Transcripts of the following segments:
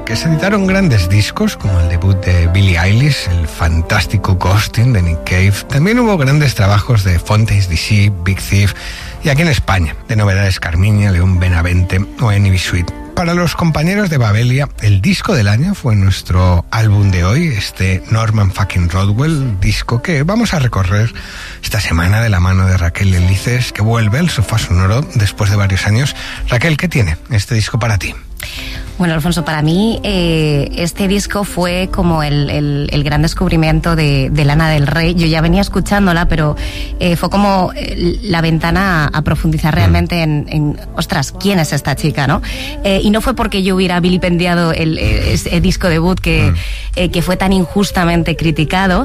que se editaron grandes discos como el debut de Billie Eilish, el fantástico Ghosting de Nick Cave. También hubo grandes trabajos de Fontaines DC, Big Thief y aquí en España, de novedades Carmiña, León Benavente o Annie B. Sweet. Para los compañeros de Babelia, el disco del año fue nuestro álbum de hoy, este Norman fucking Rockwell, disco que vamos a recorrer esta semana de la mano de Raquel Elices, que vuelve al sofá sonoro después de varios años. Raquel, ¿qué tiene este disco para ti? Bueno, Alfonso, para mí este disco fue como el gran descubrimiento de Lana del Rey. Yo ya venía escuchándola, pero fue como la ventana a profundizar realmente en ostras, ¿quién es esta chica, no? Y no fue porque yo hubiera vilipendiado el disco debut que fue tan injustamente criticado.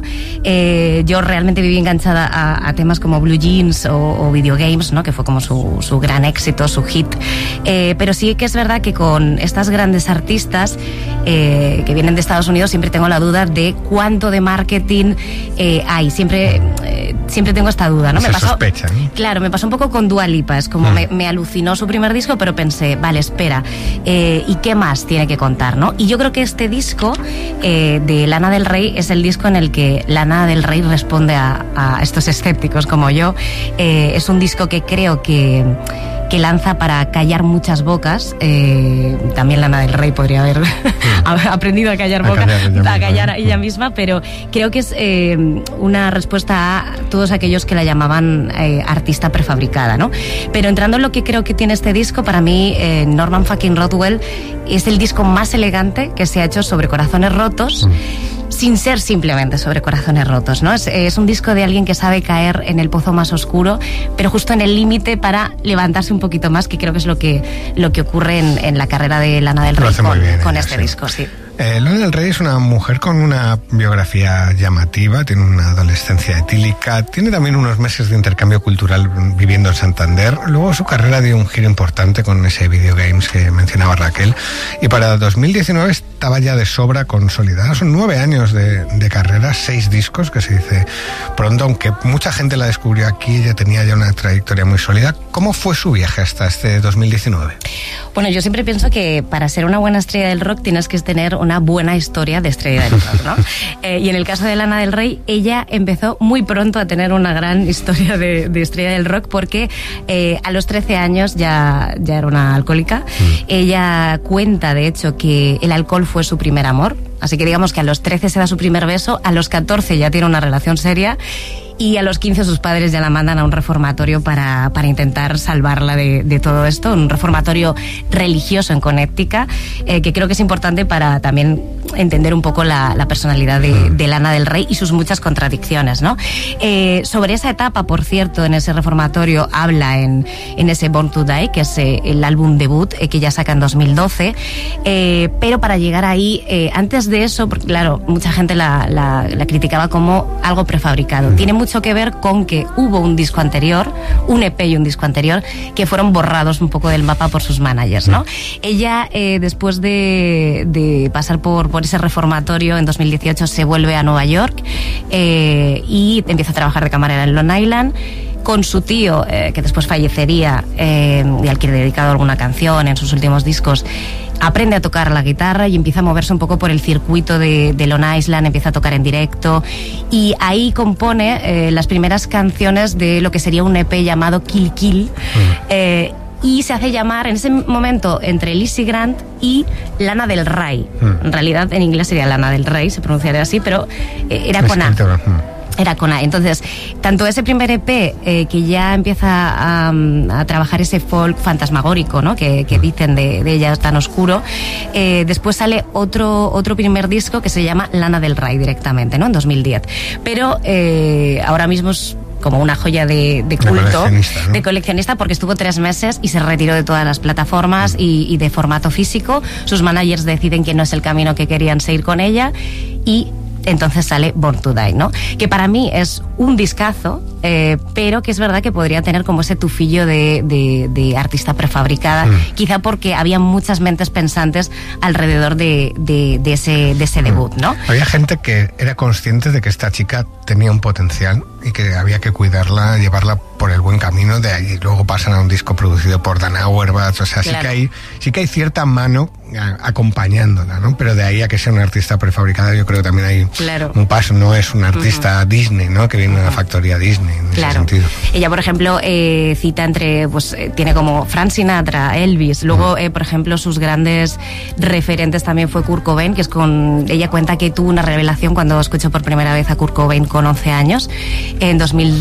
Yo realmente viví enganchada a temas como Blue Jeans o Video Games, ¿no? Que fue como su gran éxito, su hit. Pero sí que es verdad que con estas grandes artistas que vienen de Estados Unidos siempre tengo la duda de cuánto de marketing hay. Siempre tengo esta duda, ¿no? Se sospecha, ¿no? Claro, me pasó un poco con Dua Lipa. Es como me alucinó su primer disco, pero pensé, vale, espera, ¿y qué más tiene que contar, no? Y yo creo que este disco de Lana del Rey es el disco en el que Lana del Rey responde a estos escépticos como yo. Es un disco que creo que lanza para callar muchas bocas. También Lana del Rey podría haber aprendido a callar bocas, a callar a ella misma, pero creo que es una respuesta a todos aquellos que la llamaban artista prefabricada, ¿no? Pero entrando en lo que creo que tiene este disco, para mí Norman fucking Rockwell es el disco más elegante que se ha hecho sobre corazones rotos, sin ser simplemente sobre corazones rotos, ¿no? Es un disco de alguien que sabe caer en el pozo más oscuro, pero justo en el límite para levantarse un poquito más, que creo que es lo que ocurre en la carrera de Lana del Rey con este disco, sí. Lana del Rey es una mujer con una biografía llamativa, tiene una adolescencia etílica, tiene también unos meses de intercambio cultural viviendo en Santander. Luego su carrera dio un giro importante con ese Video Games que mencionaba Raquel, y para 2019 estaba ya de sobra consolidada. Son 9 años de carrera, 6 discos, que se dice pronto, aunque mucha gente la descubrió aquí, ella tenía ya una trayectoria muy sólida. ¿Cómo fue su viaje hasta este 2019? Bueno, yo siempre pienso que para ser una buena estrella del rock tienes que tener una buena historia de estrella del rock, ¿no? Y en el caso de Lana del Rey, ella empezó muy pronto a tener una gran historia de estrella del rock, porque a los 13 años ya era una alcohólica. Ella cuenta, de hecho, que el alcohol fue su primer amor. Así que digamos que a los 13 se da su primer beso, a los 14 ya tiene una relación seria, y a los 15 sus padres ya la mandan a un reformatorio para intentar salvarla de todo esto, un reformatorio religioso en Connecticut, que creo que es importante para también entender un poco la personalidad de Lana del Rey y sus muchas contradicciones, ¿no? Sobre esa etapa, por cierto, en ese reformatorio habla en ese Born to Die, que es el álbum debut que ya saca en 2012, pero para llegar ahí, antes de eso, porque claro, mucha gente la criticaba como algo prefabricado. Tiene mucho que ver con que hubo un disco anterior, un EP y un disco anterior, que fueron borrados un poco del mapa por sus managers, ¿no? Ella, después de pasar por ese reformatorio, en 2018 se vuelve a Nueva York y empieza a trabajar de camarera en Long Island con su tío, que después fallecería, y al que le ha dedicado alguna canción en sus últimos discos. Aprende a tocar la guitarra y empieza a moverse un poco por el circuito de Long Island, empieza a tocar en directo, y ahí compone las primeras canciones de lo que sería un EP llamado Kill Kill. Y se hace llamar en ese momento entre Lizzie Grant y Lana del Rey. En realidad en inglés sería Lana del Rey, se pronunciaría así, pero era con A. Era con A. Entonces, tanto ese primer EP que ya empieza a trabajar ese folk fantasmagórico, ¿no? que dicen de ella tan oscuro, después sale otro primer disco que se llama Lana del Rey directamente, ¿no? En 2010. Pero ahora mismo es como una joya de culto, ¿no? De coleccionista, porque estuvo 3 meses y se retiró de todas las plataformas y de formato físico. Sus managers deciden que no es el camino que querían seguir con ella, y entonces sale Born to Die, ¿no? Que para mí es un discazo, pero que es verdad que podría tener como ese tufillo de artista prefabricada, quizá porque había muchas mentes pensantes alrededor de ese debut, ¿no? Había gente que era consciente de que esta chica tenía un potencial y que había que cuidarla, llevarla por el buen camino, de ahí luego pasan a un disco producido por Dan Auerbach, o sea, Claro. sí que hay cierta mano acompañándola, ¿no? Pero de ahí a que sea una artista prefabricada, yo creo que también hay Claro. un paso. No es una artista Disney, ¿no? Que viene de una factoría Disney, en ese sentido. Ella, por ejemplo, cita tiene como Frank Sinatra, Elvis, luego, por ejemplo, sus grandes referentes también fue Kurt Cobain, que ella cuenta que tuvo una revelación cuando escuchó por primera vez a Kurt Cobain con 11 años, en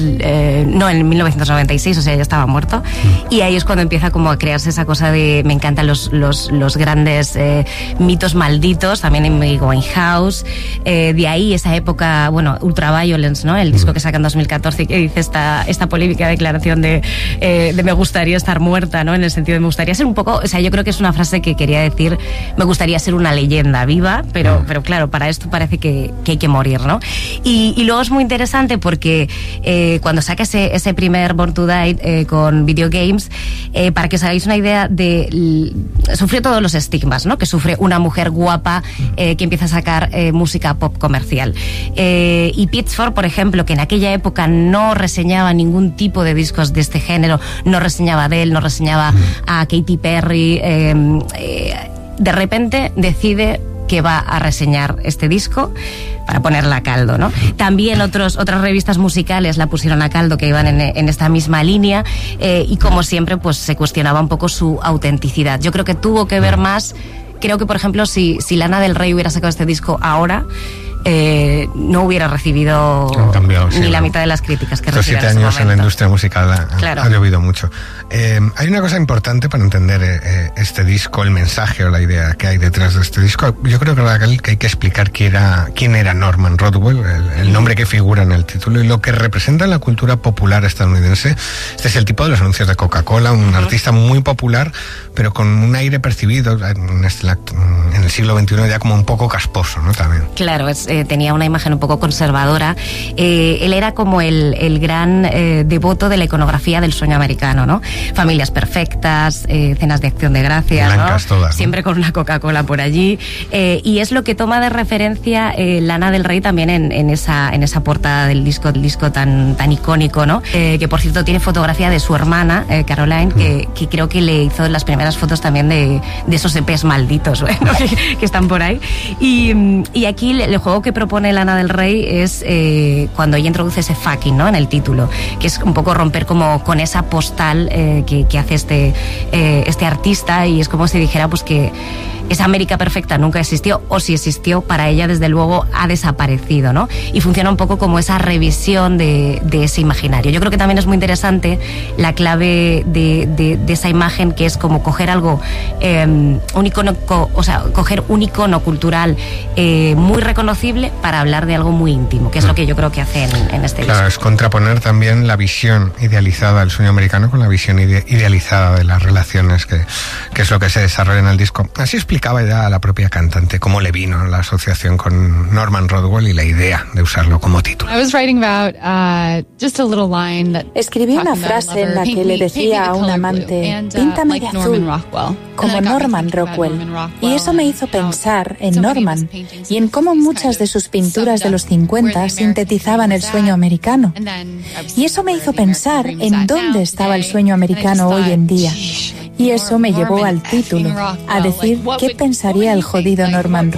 1996, o sea, ya estaba muerto, y ahí es cuando empieza como a crearse esa cosa de, me encantan los grandes mitos malditos, también en Amy Winehouse, de ahí esa época, bueno, Ultraviolence, ¿no? El disco que saca en 2014, que dice esta polémica declaración de me gustaría estar muerta, ¿no? En el sentido de me gustaría ser un poco, o sea, yo creo que es una frase que quería decir, me gustaría ser una leyenda viva, pero claro, para esto parece que hay que morir, ¿no? Y luego es muy interesante porque cuando saca ese primer Born to Die con Video Games, para que os hagáis una idea sufrió todos los estigmas, ¿no? Que sufre una mujer guapa que empieza a sacar música pop comercial. Y Pitchfork, por ejemplo, que en aquella época no reseñaba ningún tipo de discos de este género, no reseñaba a Adele, no reseñaba a Katy Perry, de repente decide que va a reseñar este disco para ponerla a caldo, ¿no? También otras revistas musicales la pusieron a caldo, que iban en esta misma línea, y como siempre pues se cuestionaba un poco su autenticidad. Yo creo que tuvo que ver más, creo que por ejemplo si Lana del Rey hubiera sacado este disco ahora, no hubiera recibido ni la mitad de las críticas que recibió. Estos 7 años en la industria musical ha llovido mucho. Hay una cosa importante para entender este disco, el mensaje o la idea que hay detrás de este disco. Yo creo que hay que explicar quién era Norman Rockwell, el nombre que figura en el título y lo que representa en la cultura popular estadounidense. Este es el tipo de los anuncios de Coca-Cola, un artista muy popular, pero con un aire percibido en el siglo XXI ya como un poco casposo, ¿no? También. Claro, tenía una imagen un poco conservadora. Él era como el gran devoto de la iconografía del sueño americano, ¿no? Familias perfectas, cenas de acción de gracias, blancas, ¿no? todas, ¿no? Siempre con una Coca-Cola por allí. Y es lo que toma de referencia Lana del Rey también en esa portada del disco tan icónico, ¿no? Que por cierto tiene fotografía de su hermana, Caroline, que creo que le hizo las primeras fotos también de esos EPs malditos, ¿no? que están por ahí. Y aquí el juego que propone Lana del Rey es cuando ella introduce ese fucking, ¿no? En el título, que es un poco romper como con esa postal que hace este artista, y es como si dijera pues que esa América perfecta nunca existió, o si existió, para ella desde luego ha desaparecido, ¿no? Y funciona un poco como esa revisión de ese imaginario. Yo creo que también es muy interesante la clave de esa imagen, que es como coger algo, un icono, o sea, coger un icono cultural muy reconocible para hablar de algo muy íntimo, que es lo que yo creo que hace en este disco. Claro, es contraponer también la visión idealizada del sueño americano con la visión idealizada de las relaciones, que es lo que se desarrolla en el disco. Así explicaba ya la propia cantante cómo le vino la asociación con Norman Rockwell y la idea de usarlo como título. Escribí una frase en la que le decía a un amante, píntame de azul, como Norman Rockwell. Y eso me hizo pensar en Norman y en cómo muchas de sus pinturas de los 50 sintetizaban el sueño americano. Y eso me hizo pensar en dónde estaba el sueño americano hoy en día. Y eso me llevó al título, a decir qué pensaría el jodido Norman